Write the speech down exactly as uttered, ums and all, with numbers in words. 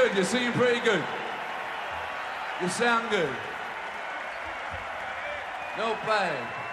good. You're singing pretty good. You sound good. Not bad.